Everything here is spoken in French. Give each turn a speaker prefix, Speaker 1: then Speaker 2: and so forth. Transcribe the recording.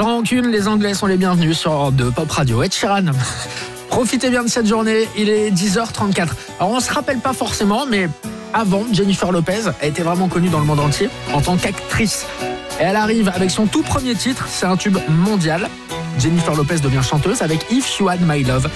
Speaker 1: Sans rancune, les Anglais sont les bienvenus sur Europe 2 Pop Radio. Ed Sheeran. Profitez bien de cette journée, il est 10h34. Alors on se rappelle pas forcément, mais avant, Jennifer Lopez a été vraiment connue dans le monde entier en tant qu'actrice. Et elle arrive avec son tout premier titre, c'est un tube mondial. Jennifer Lopez devient chanteuse avec If You Had My Love.